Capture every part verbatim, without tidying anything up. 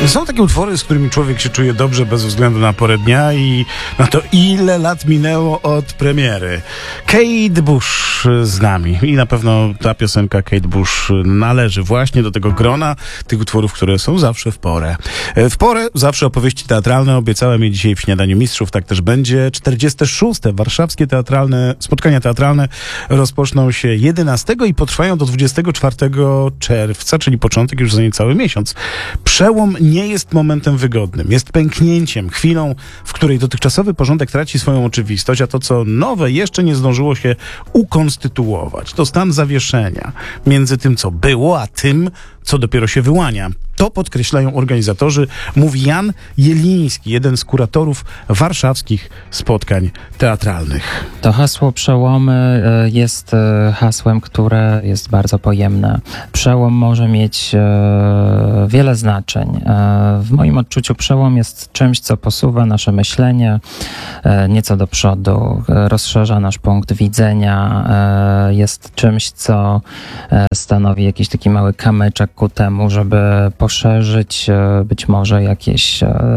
Są takie utwory, z którymi człowiek się czuje dobrze bez względu na porę dnia i na to, ile lat minęło od premiery. Kate Bush z nami i na pewno ta piosenka Kate Bush należy właśnie do tego grona tych utworów, które są zawsze w porę. W porę zawsze opowieści teatralne. Obiecałem je dzisiaj w Śniadaniu Mistrzów, tak też będzie. czterdzieste szóste warszawskie teatralne spotkania teatralne rozpoczną się jedenastego i potrwają do dwudziestego czwartego czerwca, czyli początek już za niecały miesiąc. Przełom nie jest momentem wygodnym, jest pęknięciem, chwilą, w której dotychczasowy porządek traci swoją oczywistość, a to, co nowe, jeszcze nie zdążyło się ukonstytuować. To stan zawieszenia między tym, co było, a tym, co dopiero się wyłania. To podkreślają organizatorzy, mówi Jan Jeliński, jeden z kuratorów warszawskich spotkań teatralnych. To hasło przełomy jest hasłem, które jest bardzo pojemne. Przełom może mieć wiele znaczeń. W moim odczuciu przełom jest czymś, co posuwa nasze myślenie nieco do przodu, rozszerza nasz punkt widzenia, jest czymś, co stanowi jakiś taki mały kamyczek ku temu, żeby poszerzyć być może jakieś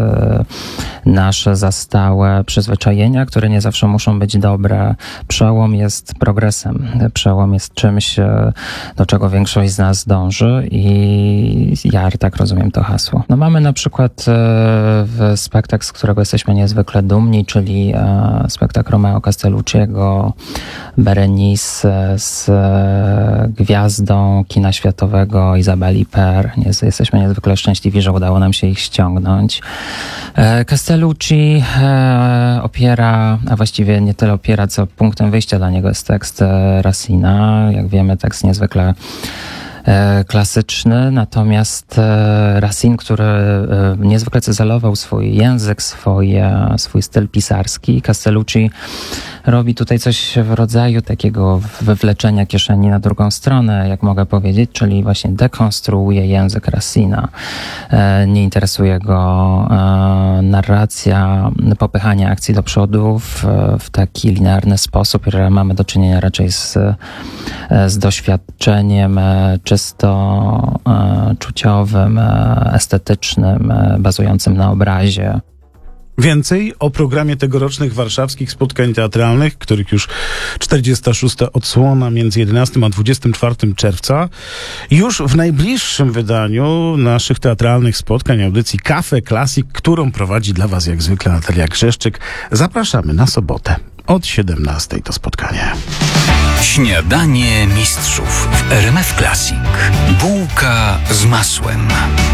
nasze zastałe przyzwyczajenia, które nie zawsze muszą być dobre. Przełom jest progresem. Przełom jest czymś, do czego większość z nas dąży i ja tak rozumiem to hasło. No mamy na przykład w spektakl, z którego jesteśmy niezwykle dumni, czyli spektakl Romeo Castellucciego, Berenice z gwiazdą kina światowego Izabeli Per. Jesteśmy niezwykle szczęśliwi, że udało nam się ich ściągnąć. Castellucci opiera, a właściwie nie tyle opiera, co punktem wyjścia dla niego jest tekst Racina. Jak wiemy, tekst niezwykle klasyczny, natomiast Racine, który niezwykle cyzelował swój język, swoje, swój styl pisarski, Castellucci robi tutaj coś w rodzaju takiego wywleczenia kieszeni na drugą stronę, jak mogę powiedzieć, czyli właśnie dekonstruuje język Racina. Nie interesuje go narracja, popychanie akcji do przodu w, w taki linearny sposób, że mamy do czynienia raczej z, z doświadczeniem czysto czuciowym, estetycznym, bazującym na obrazie. Więcej o programie tegorocznych warszawskich spotkań teatralnych, których już czterdziesta szósta odsłona między jedenastym a dwudziestym czwartym czerwca, już w najbliższym wydaniu naszych teatralnych spotkań, audycji Cafe Classic, którą prowadzi dla Was jak zwykle Natalia Grzeszczyk. Zapraszamy na sobotę od siedemnastej to spotkanie. Śniadanie Mistrzów w R M F Classic. Bułka z masłem.